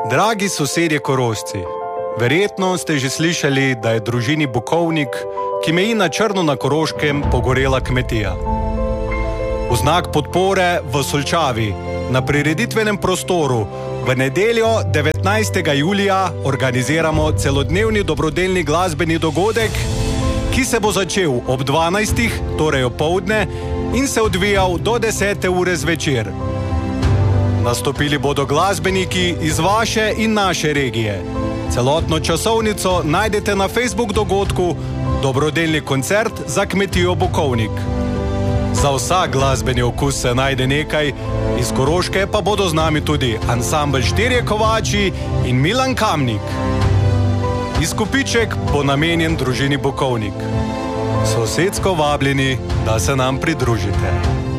Dragi sosedje Korošci, verjetno ste že slišali, da je družini Bukovnik, ki meji na Črno na Koroškem, pogorela kmetija. V znak podpore v Solčavi na prireditvenem prostoru v nedeljo 19. julija organiziramo celodnevni dobrodelni glasbeni dogodek, ki se bo začel ob 12. torej opoldne in se odvijal do 10. ure zvečer. Nastopili bodo glasbeniki iz vaše in naše regije. Celotno časovnico najdete na Facebook dogodku Dobrodelni koncert za kmetijo Bukovnik. Za vsak glasbeni okus se najde nekaj, iz Koroške pa bodo z nami tudi ansambel Štirje kovači in Milan Kamnik. Izkupiček bo namenjen družini Bukovnik. Sosedsko vabljeni, da se nam pridružite.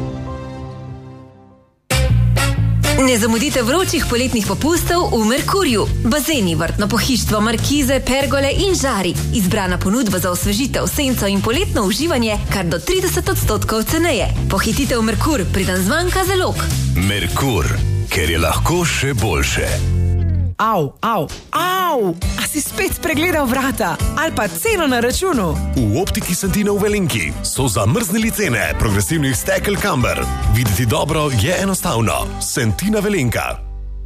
Ne zamudite vročih poletnih popustov v Merkurju. Bazeni, vrtno pohištvo, markize, pergole in žari. Izbrana ponudba za osvežitev, senco in poletno uživanje kar do 30% ceneje. Pohitite v Merkur, preden zmanjka zalog. Merkur, ker je lahko še boljše. Au! A si spet spregledal vrata? Ali pa ceno na računu? V Optiki Santina v Velenki so zamrznili cene progresivnih stekel Camber. Videti dobro je enostavno. Santina Velenka.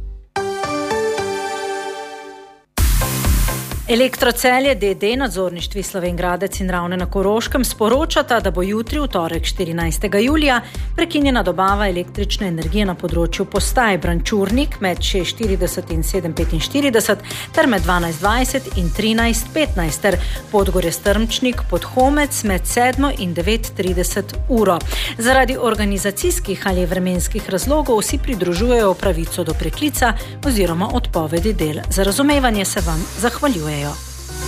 Elektrocelje d.d. nadzorništvi Slovenj Gradec in Ravne na Koroškem sporočata, da bo jutri v torek 14. julija prekinjena dobava električne energije na področju postaj Brančurnik med 6:40 in 7:45 ter med 12:20 in 13:15 ter Podgorje Strmčnik Podhomec med 7 in 9:30 uro. Zaradi organizacijskih ali vremenskih razlogov vsi pridružujejo pravico do preklica oziroma odpovedi del. Za razumevanje se vam zahvaljujejo.